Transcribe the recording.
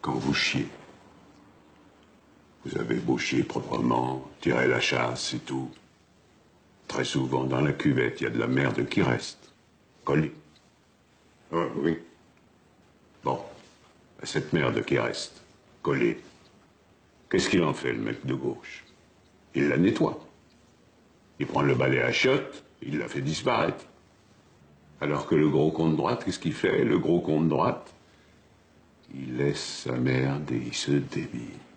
quand vous chiez. Vous avez beau chier proprement, tirer la chasse et tout. Très souvent, dans la cuvette, il y a de la merde qui reste. Collée. Ah, oui. Bon. Cette merde qui reste, collée, qu'est-ce qu'il en fait, le mec de gauche? Il la nettoie. Il prend le balai à chiottes, il la fait disparaître. Alors que le gros con de droite, qu'est-ce qu'il fait? Le gros con de droite, il laisse sa merde et il se débite.